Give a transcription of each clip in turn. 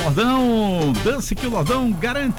Lordão, dance que o Lordão garante.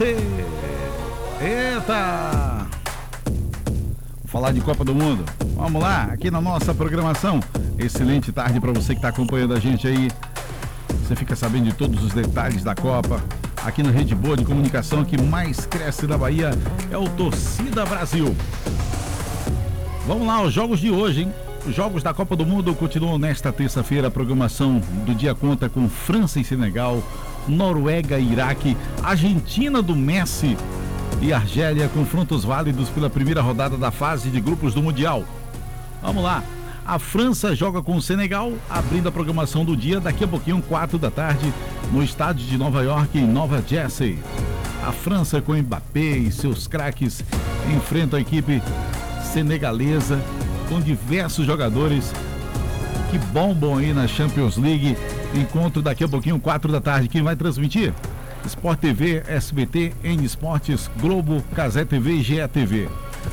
Eita! Vou falar de Copa do Mundo. Vamos lá, aqui na nossa programação. Excelente tarde para você que está acompanhando a gente aí. Você fica sabendo de todos os detalhes da Copa. Aqui na Rede Boa de Comunicação, que mais cresce da Bahia é o Torcida Brasil. Vamos lá, os jogos de hoje, hein? Os jogos da Copa do Mundo continuam nesta terça-feira. A programação do dia conta com França e Senegal, Noruega e Iraque, Argentina do Messi e Argélia, confrontos válidos pela primeira rodada da fase de grupos do Mundial. Vamos lá. A França joga com o Senegal, abrindo a programação do dia daqui a pouquinho, 4 da tarde, no estádio de Nova York, em Nova Jersey. A França, com Mbappé e seus craques, enfrenta a equipe senegalesa, com diversos jogadores que bombam aí na Champions League. Encontro daqui a pouquinho, 4 da tarde. Quem vai transmitir? Sport TV, SBT, N Esportes, Globo, Cazé TV e GE TV.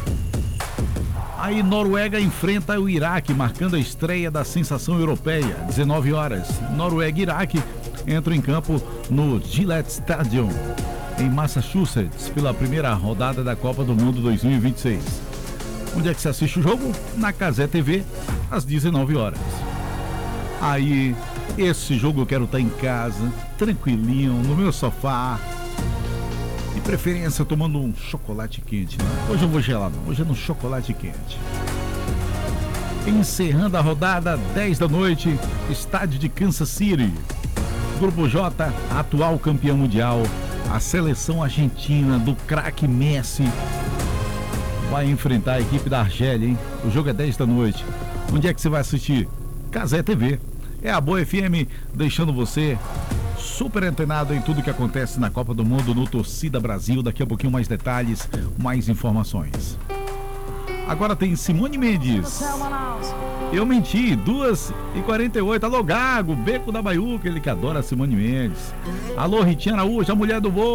Aí Noruega enfrenta o Iraque, marcando a estreia da sensação europeia, 19 horas. Noruega e Iraque entram em campo no Gillette Stadium, em Massachusetts, pela primeira rodada da Copa do Mundo 2026. Onde é que você assiste o jogo? Na Cazé TV, às 19 horas. Aí, esse jogo eu quero estar em casa, tranquilinho, no meu sofá. De preferência tomando um chocolate quente, né? Hoje eu vou gelar, não. Hoje é no chocolate quente. Encerrando a rodada, 10 da noite, estádio de Kansas City. Grupo J, atual campeão mundial. A seleção argentina do craque Messi vai enfrentar a equipe da Argélia, hein? O jogo é 10 da noite. Onde é que você vai assistir? Cazé TV. É a Boa FM, deixando você super antenado em tudo que acontece na Copa do Mundo, no Torcida Brasil. Daqui a pouquinho mais detalhes, mais informações. Agora tem Simone Mendes. Eu menti, 2h48. Alô, Gago, Beco da Baiuca, ele que adora Simone Mendes. Alô, Ritinha Araújo, a mulher do voo.